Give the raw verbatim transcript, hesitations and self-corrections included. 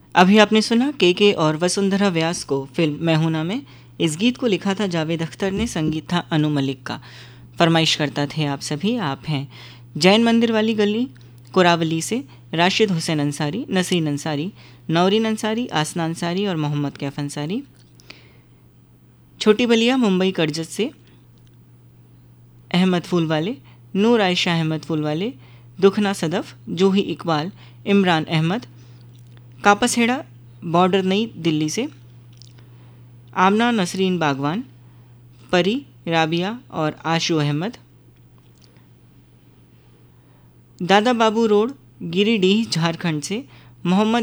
अभी आपने सुना के के और वसुंधरा व्यास को फिल्म मैं हूं ना में। इस गीत को लिखा था जावेद अख्तर ने, संगीत था अनु मलिक का। फरमाइश करता थे आप सभी। आप हैं जैन मंदिर वाली गली कोरावली से राशिद हुसैन अंसारी, नसरीन अंसारी, नौरीन अंसारी, आसना अंसारी और मोहम्मद कैफ अंसारी। छोटी बलिया मुंबई करजत से अहमद फूल वाले, नूर आयशा अहमद फूल वाले, दुखना सदफ, जूही इकबाल, इमरान अहमद, कापसहेड़ा बॉर्डर नई दिल्ली से आमना नसरीन बागवान, परी, राबिया और आशु अहमद। दादा बाबू रोड गिरिडीह झारखंड से मोहम्मद